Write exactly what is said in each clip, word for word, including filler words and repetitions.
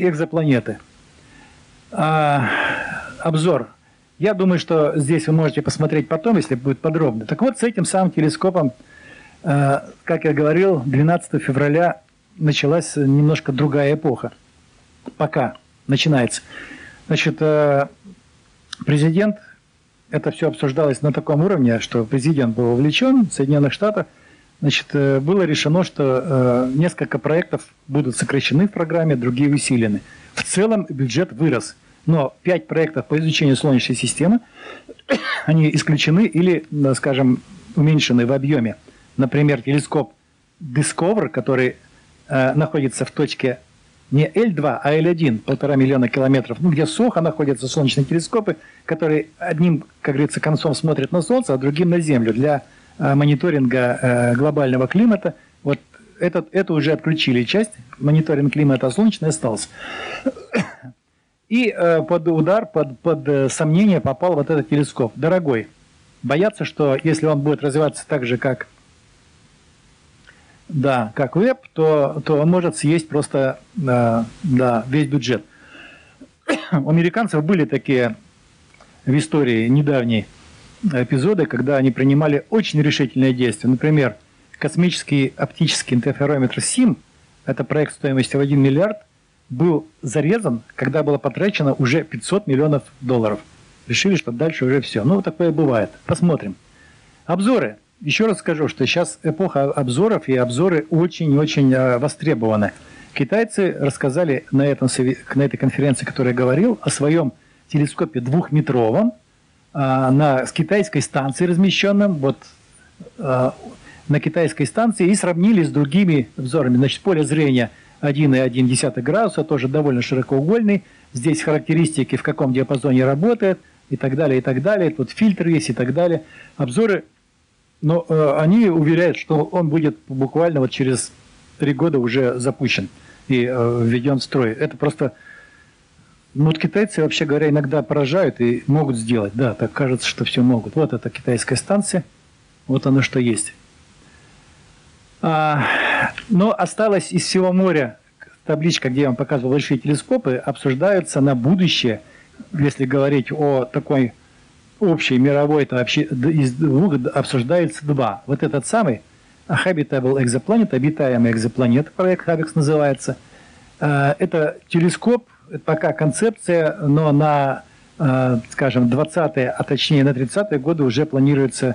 Экзопланеты. А, обзор. Я думаю, что здесь вы можете посмотреть потом, если будет подробно. Так вот, с этим самым телескопом, а, как я говорил, двенадцатого февраля началась немножко другая эпоха. Пока начинается. Значит, а, президент, это все обсуждалось на таком уровне, что президент был вовлечен в Соединенных Штатах. Значит, было решено, что э, несколько проектов будут сокращены в программе, другие усилены. В целом бюджет вырос, но пять проектов по изучению Солнечной системы, они исключены или, скажем, уменьшены в объеме. Например, телескоп Discover, который э, находится в точке не Л два, а Л один, полтора миллиона километров, ну, где Сохо находятся солнечные телескопы, которые одним, как говорится, концом смотрят на Солнце, а другим на Землю для мониторинга э, глобального климата. Вот этот, это уже отключили часть, мониторинг климата, а солнечный остался. И э, под удар, под, под э, сомнение попал вот этот телескоп. Дорогой. Боятся, что если он будет развиваться так же, как, да, как веб, то, то он может съесть просто э, да, весь бюджет. У американцев были такие в истории недавней эпизоды, когда они принимали очень решительные действия. Например, космический оптический интерферометр СИМ, это проект стоимостью в один миллиард, был зарезан, когда было потрачено уже пятьсот миллионов долларов. Решили, что дальше уже все. Ну, такое бывает. Посмотрим. Обзоры. Еще раз скажу, что сейчас эпоха обзоров, и обзоры очень-очень востребованы. Китайцы рассказали на, этом, на этой конференции, о которой я говорил, о своем телескопе двухметровом, на с китайской станции размещенном, вот на китайской станции, и сравнили с другими обзорами. Значит, поле зрения один и одна десятая градуса, тоже довольно широкоугольный. Здесь характеристики, в каком диапазоне работает, и так далее, и так далее. Тут фильтр есть, и так далее. Обзоры, но э, они уверяют, что он будет буквально вот через три года уже запущен и э, введен в строй. Это просто... Ну, вот китайцы, вообще говоря, иногда поражают и могут сделать. Да, так кажется, что все могут. Вот это китайская станция. Вот оно что есть. А, но осталось из всего моря табличка, где я вам показывал большие телескопы, обсуждаются на будущее, если говорить о такой общей мировой, то вообще из двух обсуждается два. Вот этот самый Habitable Exoplanet, обитаемый экзопланета, проект Хабекс называется. А, это телескоп, пока концепция, но на, э, скажем, двадцатые, а точнее на тридцатые годы уже планируется,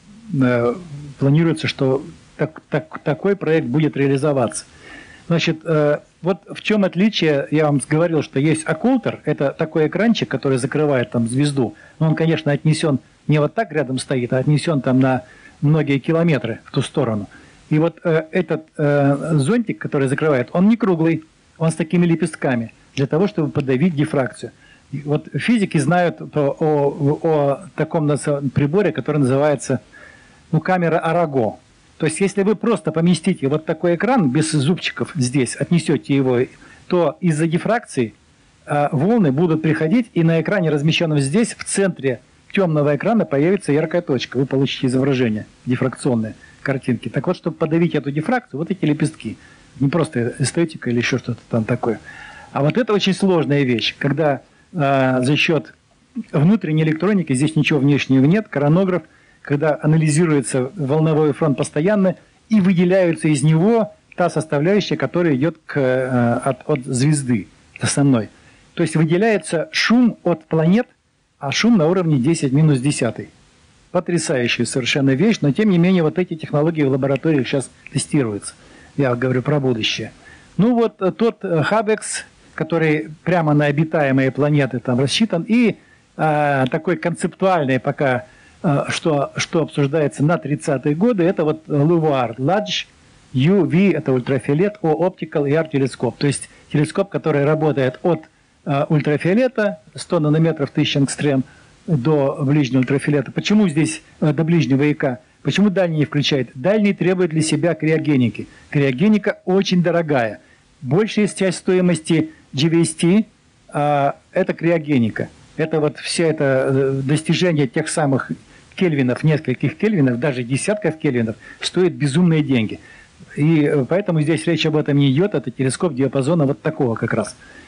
э, планируется, что так, так, такой проект будет реализоваться. Значит, э, вот в чем отличие, я вам говорил, что есть оккультер, это такой экранчик, который закрывает там звезду, но он, конечно, отнесен, не вот так рядом стоит, а отнесен там на многие километры в ту сторону. И вот э, этот э, зонтик, который закрывает, он не круглый, он с такими лепестками, для того, чтобы подавить дифракцию. И вот физики знают о, о, о таком приборе, который называется ну, камера Араго. То есть, если вы просто поместите вот такой экран без зубчиков здесь, отнесете его, то из-за дифракции э, волны будут приходить, и на экране, размещенном здесь, в центре темного экрана, появится яркая точка. Вы получите изображение дифракционное, картинки. Так вот, чтобы подавить эту дифракцию, вот эти лепестки. Не просто эстетика или еще что-то там такое. А вот это очень сложная вещь, когда э, за счет внутренней электроники, здесь ничего внешнего нет, коронограф, когда анализируется волновой фронт постоянно, и выделяется из него та составляющая, которая идет к, э, от, от звезды основной. То есть выделяется шум от планет, а шум на уровне десять минус десять. Потрясающая совершенно вещь, но тем не менее вот эти технологии в лабораториях сейчас тестируются. Я говорю про будущее. Ну вот тот Хабекс, который прямо на обитаемые планеты там рассчитан, и э, такой концептуальный пока, э, что, что обсуждается на тридцатые годы, это вот LUVOIR, Large ю ви, это ультрафиолет, о Optical и ар-телескоп, то есть телескоп, который работает от э, ультрафиолета, сто нанометров, тысяча ангстрем, до ближнего ультрафиолета. Почему здесь э, до ближнего ИК? Почему дальний не включает? Дальний требует для себя криогеники. Криогеника очень дорогая. Большая часть стоимости джи ви эс ти а, это криогеника. Это вот все это достижение тех самых кельвинов, нескольких кельвинов, даже десятков кельвинов, стоит безумные деньги. И поэтому здесь речь об этом не идет, это телескоп диапазона вот такого как раз.